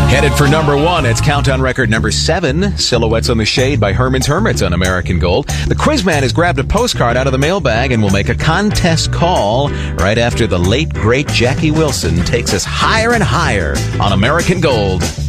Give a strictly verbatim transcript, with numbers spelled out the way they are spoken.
Headed for number one, it's countdown record number seven, Silhouettes on the Shade by Herman's Hermits on American Gold. The Quizman has grabbed a postcard out of the mailbag and will make a contest call right after the late, great Jackie Wilson takes us higher and higher on American Gold.